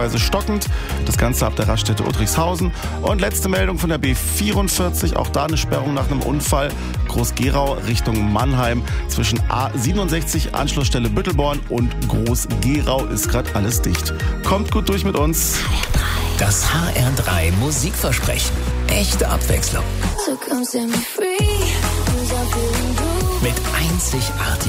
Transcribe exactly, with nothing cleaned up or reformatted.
teilweise stockend. Das Ganze ab der Raststätte Uttrichshausen. Und letzte Meldung von der B vierundvierzig, auch da eine Sperrung nach einem Unfall. Groß-Gerau Richtung Mannheim. Zwischen A siebenundsechzig, Anschlussstelle Büttelborn und Groß-Gerau ist gerade alles dicht. Kommt gut durch mit uns. Das H R drei Musikversprechen. Echte Abwechslung. Mit einzigartigen